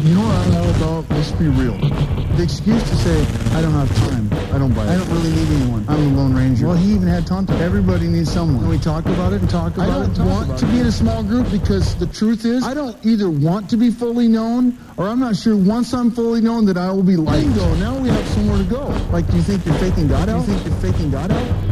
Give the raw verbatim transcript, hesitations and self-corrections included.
You know what I'm all about? Let's be real. The excuse to say, I don't have time. I don't buy it. I don't really need anyone. I'm the Lone Ranger. Well, he even had Tonto. Everybody needs someone. And we talk about it and talk about it. I don't want to be in a small group because the truth is, I don't either want to be fully known or I'm not sure once I'm fully known that I will be liked. Bingo, now we have somewhere to go. Like, do you think you're faking God out? Do you think you're faking God out?